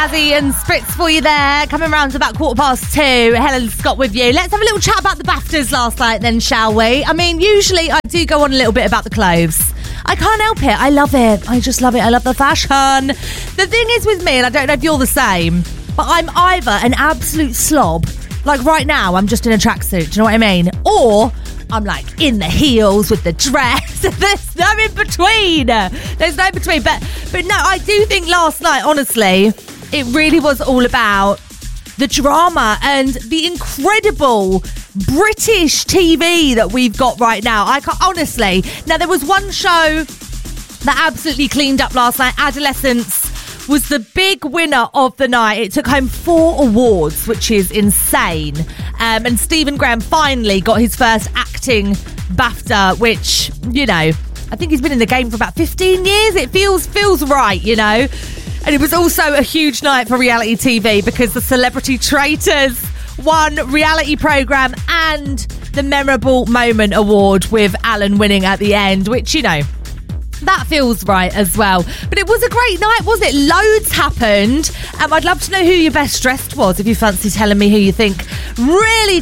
Azzy and Spritz for you there, coming round to about 2:15. Helen Scott with you. Let's have a little chat about the BAFTAs last night then, shall we? I mean, usually I do go on a little bit about the clothes. I can't help it. I love it. I just love it. I love the fashion. The thing is with me, and I don't know if you're the same, but I'm either an absolute slob, like right now I'm just in a tracksuit, do you know what I mean? Or I'm like in the heels with the dress. There's no in between. There's no between. But no, I do think last night, honestly, it really was all about the drama and the incredible British TV that we've got right now. Honestly, now there was one show that absolutely cleaned up last night. Adolescence was the big winner of the night. It took home 4 awards, which is insane. And Stephen Graham finally got his first acting BAFTA, which, you know, I think he's been in the game for about 15 years. It feels right, you know. And it was also a huge night for reality TV because the Celebrity Traitors won reality programme and the Memorable Moment Award with Alan winning at the end, which, you know, that feels right as well. But it was a great night, wasn't it? Loads happened. I'd love to know who your best dressed was, if you fancy telling me who you think really